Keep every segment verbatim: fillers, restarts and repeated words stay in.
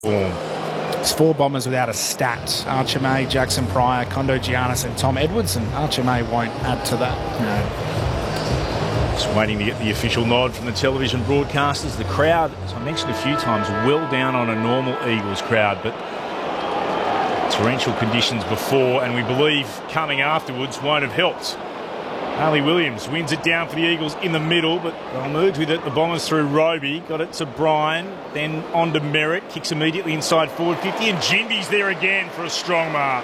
form. It's four Bombers without a stat. Archer May, Jackson Pryor, Kondo Giannis and Tom Edwards, and Archer May won't add to that. No. Just waiting to get the official nod from the television broadcasters. The crowd, as I mentioned a few times, well down on a normal Eagles crowd, but torrential conditions before, and we believe coming afterwards won't have helped. Harley Williams wins it down for the Eagles in the middle, but they'll merge with it. The Bombers through Roby, got it to Bryan, then on to Merritt, kicks immediately inside forward fifty, and Jimby's there again for a strong mark.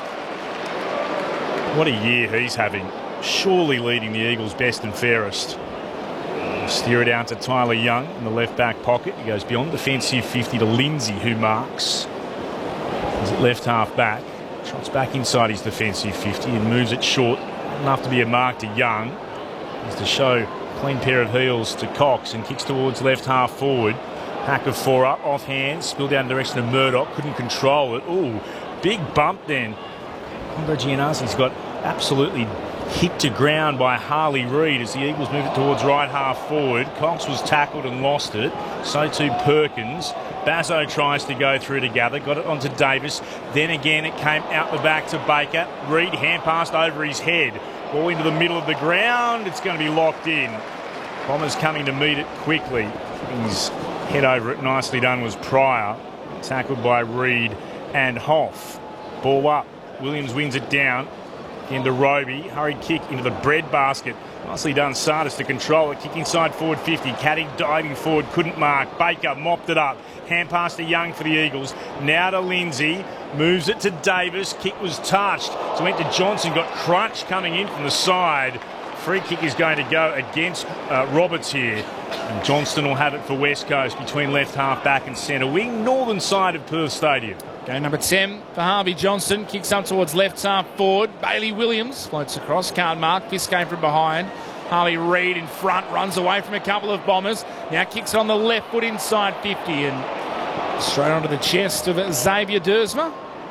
What a year he's having. Surely leading the Eagles best and fairest. Steer it out to Tyler Young in the left back pocket. He goes beyond defensive fifty to Lindsay, who marks. He's at left half back. Shots back inside his defensive fifty and moves it short. Enough to be a mark to Young. Has to show a clean pair of heels to Cox and kicks towards left half forward. Pack of four up, offhand, spilled down the direction of Murdoch, couldn't control it. Ooh, big bump then. Kondo Giannazzi's got absolutely hit to ground by Harley Reid as the Eagles move it towards right half forward. Cox was tackled and lost it. So too Perkins. Bazzo tries to go through to gather, got it onto Davis. Then again it came out the back to Baker. Reid hand passed over his head. Ball into the middle of the ground. It's going to be locked in. Bombers coming to meet it quickly. His head over it, nicely done, was Pryor. Tackled by Reid and Hoff. Ball up. Williams wins it down. Into Roby, hurried kick into the bread basket. Nicely done, Sardis to control it. Kick inside forward fifty. Caddy diving forward, couldn't mark. Baker mopped it up. Hand pass to Young for the Eagles. Now to Lindsay. Moves it to Davis. Kick was touched. So went to Johnson. Got Crunch coming in from the side. Free kick is going to go against uh, Roberts here. And Johnston will have it for West Coast between left half back and centre wing. Northern side of Perth Stadium. Game number ten for Harvey Johnston. Kicks up towards left half forward. Bailey Williams floats across. Can't mark. Fist came from behind. Harley Reid in front. Runs away from a couple of Bombers. Now kicks it on the left foot inside fifty. And straight onto the chest of Xavier Dersma.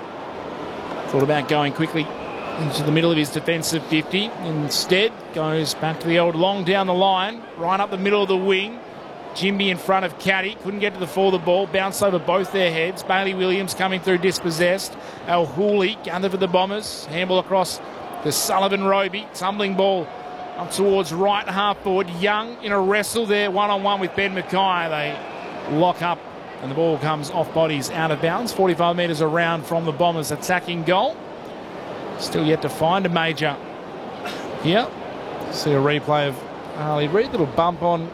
Thought about going quickly into the middle of his defensive fifty. Instead goes back to the old long down the line. Right up the middle of the wing. Jimby in front of Caddy. Couldn't get to the fall of the ball. Bounced over both their heads. Bailey Williams coming through dispossessed. Al Hooley gathered for the Bombers. Handball across to Sullivan Roby. Tumbling ball up towards right half forward. Young in a wrestle there. One-on-one with Ben Mackay. They lock up and the ball comes off bodies out of bounds. forty-five metres around from the Bombers' attacking goal. Still yet to find a major here. See a replay of Harley Reid. Little bump on...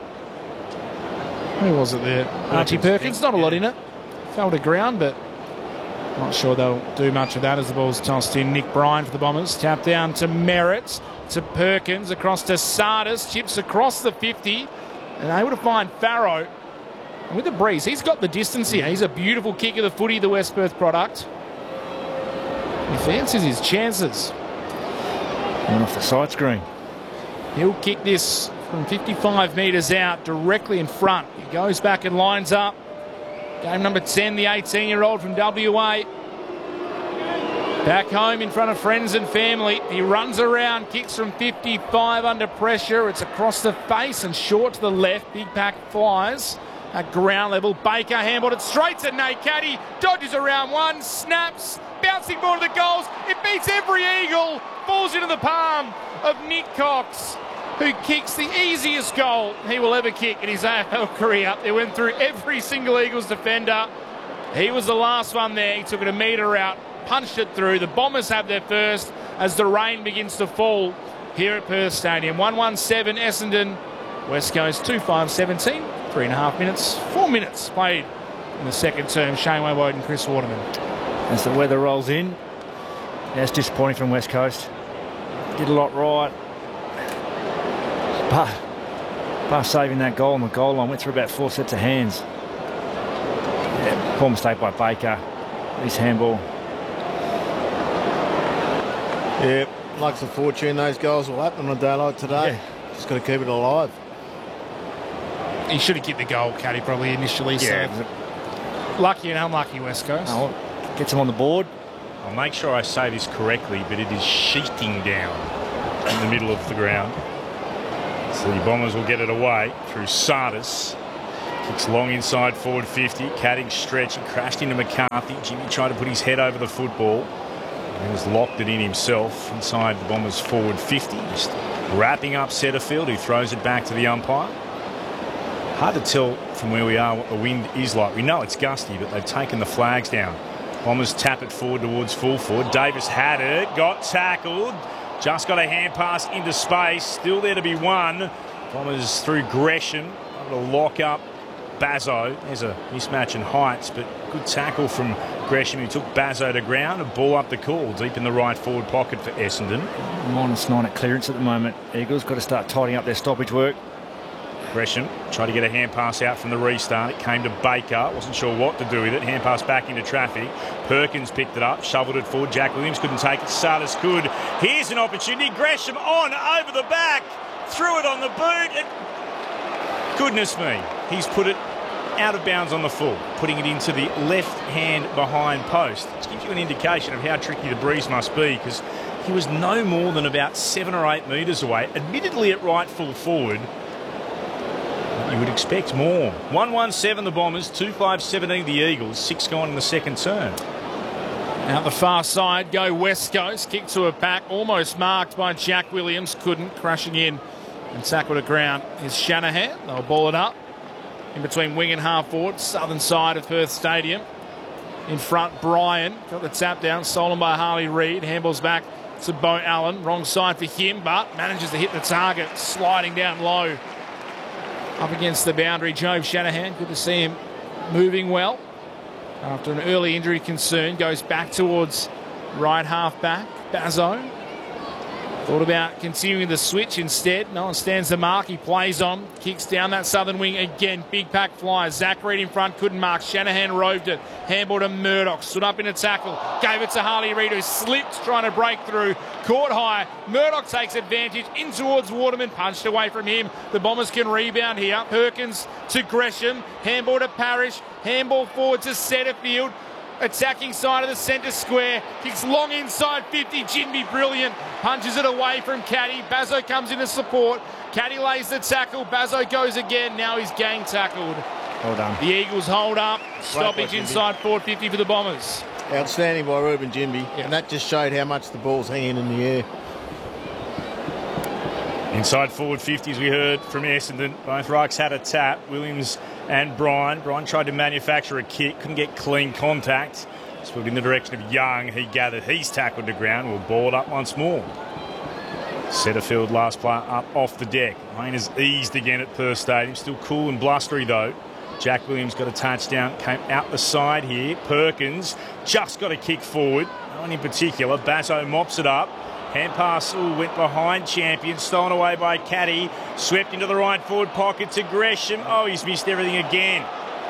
Who was it there? Perkins. Archie Perkins. Not a lot in it. Fell to ground, but not sure they'll do much of that as the ball's tossed in. Nick Bryan for the Bombers. Tap down to Merritt, to Perkins, across to Sardis. Chips across the fifty. And able to find Farrow. And with the breeze, he's got the distance here. He's a beautiful kick of the footy, the West Perth product. He fancies his chances. Went off the side screen. He'll kick this from fifty-five metres out, directly in front. He goes back and lines up. Game number ten, the eighteen-year-old from W A. Back home in front of friends and family. He runs around, kicks from fifty-five under pressure. It's across the face and short to the left. Big pack flies at ground level. Baker handballed it straight to Nate Caddy. Dodges around one, snaps, bouncing ball to the goals. It beats every Eagle. Falls into the palm of Nick Cox, who kicks the easiest goal he will ever kick in his A F L career. They went through every single Eagles defender. He was the last one there. He took it a metre out, punched it through. The Bombers have their first as the rain begins to fall here at Perth Stadium. one one seven Essendon. West Coast two five seventeen. Three and a half minutes. Four minutes played in the second term. Shane Wood and Chris Waterman. As the weather rolls in, that's disappointing from West Coast. Did a lot right. But, but saving that goal on the goal line, went through about four sets of hands. Yeah, poor mistake by Baker. His handball. Yeah, luck's a fortune. Those goals will happen on a day like today. Yeah. Just got to keep it alive. He should have kicked the goal, Caddy, probably initially. Yeah. So lucky and unlucky, West Coast. Oh, gets him on the board. I'll make sure I say this correctly, but it is sheeting down in the middle of the ground. So the Bombers will get it away through Sardis. Kicks long inside forward fifty. Caddick stretch. He crashed into McCarthy. Jimmy tried to put his head over the football. He was locked it in himself inside the Bombers forward fifty. Just wrapping up Setterfield, who throws it back to the umpire. Hard to tell from where we are what the wind is like. We know it's gusty, but they've taken the flags down. Bombers tap it forward towards full forward. Davis had it, got tackled, just got a hand pass into space. Still there to be won. Bombers through Gresham, able to lock up Bazzo. There's a mismatch in heights, but good tackle from Gresham, who took Bazzo to ground. A ball up the call, deep in the right forward pocket for Essendon. Minus nine at clearance at the moment. Eagles got to start tidying up their stoppage work. Gresham tried to get a hand pass out from the restart. It came to Baker. Wasn't sure what to do with it. Hand pass back into traffic. Perkins picked it up, shoveled it forward. Jack Williams couldn't take it. Sardis could. Here's an opportunity. Gresham on over the back. Threw it on the boot. And goodness me, he's put it out of bounds on the full, putting it into the left hand behind post. Which gives you an indication of how tricky the breeze must be, because he was no more than about seven or eight metres away, admittedly at right full forward. You would expect more. one one seven the Bombers, two five seventeen the Eagles, six gone in the second turn. Out the far side, go West Coast. Kick to a pack, almost marked by Jack Williams. Couldn't, crashing in and tackled to ground is Shanahan. They'll ball it up in between wing and half forward, southern side of Perth Stadium. In front, Bryan got the tap down, stolen by Harley Reid. Handballs back to Bo Allen. Wrong side for him, but manages to hit the target, sliding down low. Up against the boundary, Joe Shanahan. Good to see him moving well. After an early injury concern, goes back towards right half back. Bazzo thought about continuing the switch instead. No one stands the mark. He plays on, kicks down that southern wing again. Big pack flies. Zach Reid in front, couldn't mark. Shanahan roved it. Handball to Murdoch. Stood up in a tackle. Gave it to Harley Reid, who slipped trying to break through. Caught high. Murdoch takes advantage in towards Waterman. Punched away from him. The Bombers can rebound here. Perkins to Gresham. Handball to Parrish. Handball forward to Setterfield. Attacking side of the centre square. Kicks long inside fifty. Jinby brilliant. Punches it away from Caddy. Bazzo comes in to support. Caddy lays the tackle. Bazzo goes again. Now he's gang tackled. Well done. The Eagles hold up. Stoppage inside forward fifty for the Bombers. Outstanding by Ruben Jinby. Yeah. And that just showed how much the ball's hanging in the air. Inside forward fifty, as we heard from Essendon. Both rucks had a tap. Williams and Bryan. Bryan tried to manufacture a kick. Couldn't get clean contact. Spilled in the direction of Young. He gathered. He's tackled to ground. Will ball it up once more. Setterfield, last player up off the deck. Rain has eased again at Perth Stadium. Still cool and blustery though. Jack Williams got a touchdown. Came out the side here. Perkins just got a kick forward. No one in particular. Bazzo mops it up. Hand pass ooh, went behind Champion, stolen away by Caddy, swept into the right forward pocket to Gresham. Oh, he's missed everything again.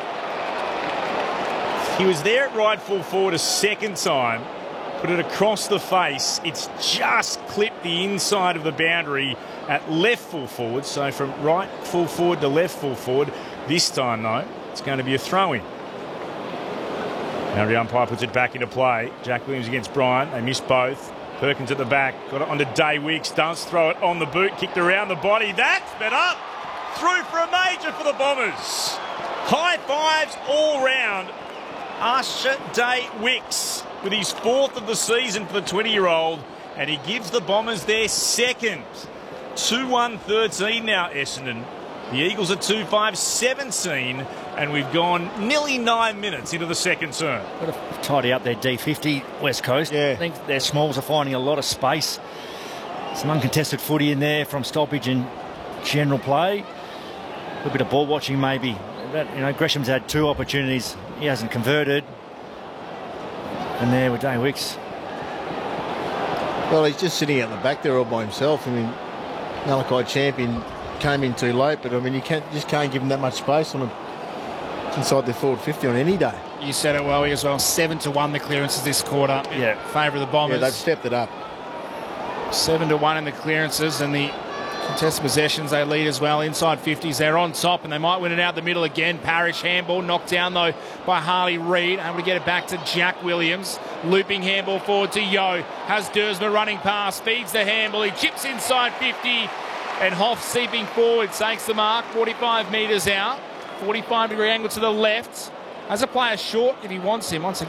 He was there at right full forward a second time, put it across the face. It's just clipped the inside of the boundary at left full forward. So from right full forward to left full forward. This time, though, it's going to be a throw-in. Now the umpire puts it back into play. Jack Williams against Bryan. They missed both. Perkins at the back, got it onto Day Wicks, does throw it on the boot, kicked around the body. That's better. Through for a major for the Bombers. High fives all round. Usher Day Wicks with his fourth of the season for the twenty-year-old, and he gives the Bombers their second. two one thirteen now, Essendon. The Eagles are two five seventeen, and we've gone nearly nine minutes into the second term. Got to tidy up their D fifty, West Coast. Yeah. I think their smalls are finding a lot of space. Some uncontested footy in there from stoppage and general play. A little bit of ball watching maybe. That, you know, Gresham's had two opportunities. He hasn't converted. And there with Day Wicks. Well, he's just sitting out the back there all by himself. I mean, Malachi Champion came in too late, but I mean, you can't just can't give him that much space on a, inside the forward fifty on any day. You said it well as well. Seven to one the clearances this quarter in Yeah. favour of the Bombers. Yeah, they've stepped it up. Seven to one in the clearances, and the contested possessions they lead as well. Inside fifties, they're on top, and they might win it out the middle again. Parrish handball knocked down though by Harley Reid, able to get it back to Jack Williams. Looping handball forward to Yo. Has Dersma running past, feeds the handball. He chips inside fifty, and Hoff seeping forward takes the mark. forty-five metres out. forty-five degree angle to the left. Has a player short if he wants him. Once again.